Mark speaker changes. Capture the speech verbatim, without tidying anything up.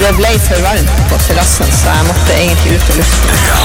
Speaker 1: Det ble for varmt på terrassen, så jeg måtte egentlig ut og lufte.